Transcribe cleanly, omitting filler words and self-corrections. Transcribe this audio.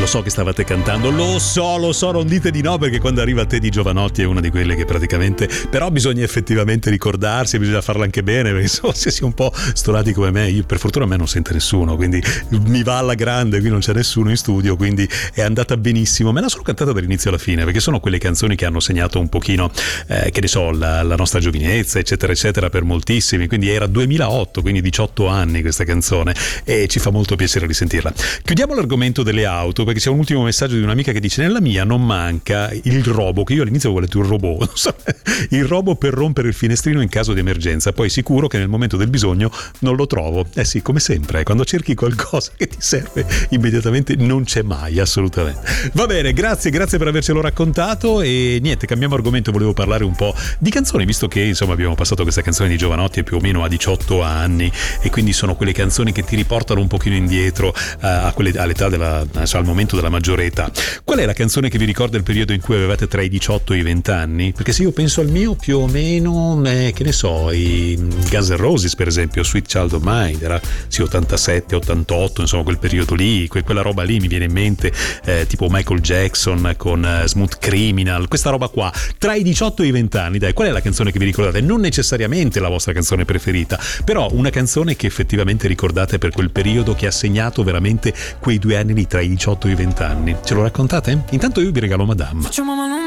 so che stavate cantando, lo so, non dite di no, perché quando arriva Teddy Giovanotti è una di quelle che praticamente, però bisogna effettivamente ricordarsi, bisogna farla anche bene, perché insomma, se si è un po' stonati come me, io per fortuna a me non sente nessuno, quindi mi va alla grande, qui non c'è nessuno in studio, quindi è andata benissimo. Me la sono cantata dall'inizio alla fine, perché sono quelle canzoni che hanno segnato un pochino, che ne so, la nostra giovinezza, eccetera eccetera, per moltissimi, quindi era 2008, quindi 18 anni questa canzone, e ci fa molto piacere risentirla. Chiudiamo l'argomento delle auto, perché c'è un ultimo messaggio di un'amica che dice: nella mia non manca il robo, che io all'inizio avevo letto il robot, non so, il robo per rompere il finestrino in caso di emergenza, poi sicuro che nel momento del bisogno non lo trovo. Eh sì, come sempre, quando cerchi qualcosa che ti serve immediatamente non c'è mai, assolutamente. Va bene, grazie per avercelo raccontato, e niente, cambiamo argomento, volevo parlare un po' di canzoni, visto che insomma abbiamo passato questa canzone di Giovanotti più o meno a 18 anni, e quindi sono quelle canzoni che ti riportano un pochino indietro all'età al momento della maggiore età. Qual è la canzone che vi ricorda il periodo in cui avevate tra i 18 e i 20 anni? Perché se io penso al mio, più o meno, che ne so, i Guns N' Roses per esempio, Sweet Child of Mine, era sì 87, 88, insomma quel periodo lì, quella roba lì mi viene in mente, tipo Michael Jackson con Smooth Criminal, questa roba qua, tra i 18 e i 20 anni. Dai, qual è la canzone che vi ricordate? Non necessariamente la vostra canzone preferita, però una canzone che effettivamente ricordate per quel periodo, che ha segnato veramente quei 2 anni lì tra i 18 e i 20 anni. Ce lo raccontate? Intanto io vi regalo Madame. Facciamo mano